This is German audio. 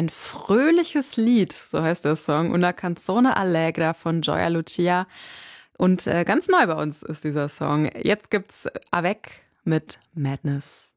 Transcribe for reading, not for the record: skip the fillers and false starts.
Ein fröhliches Lied, so heißt der Song. Una canzone allegra von Gioia Lucia. Und ganz neu bei uns ist dieser Song. Jetzt gibt's Avec mit Madness.